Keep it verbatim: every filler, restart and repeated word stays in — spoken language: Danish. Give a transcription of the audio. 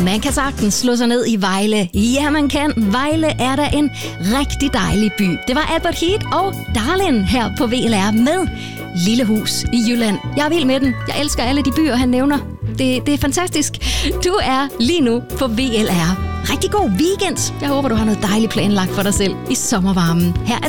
Man kan sagtens slå sig ned i Vejle. Ja, man kan. Vejle er da en rigtig dejlig by. Det var Albert Heat og Darlin her på V L R med Lille Hus i Jylland. Jeg er vild med den. Jeg elsker alle de byer, han nævner. Det, det er fantastisk. Du er lige nu på V L R. Rigtig god weekend. Jeg håber, du har noget dejligt planlagt for dig selv i sommervarmen. Her er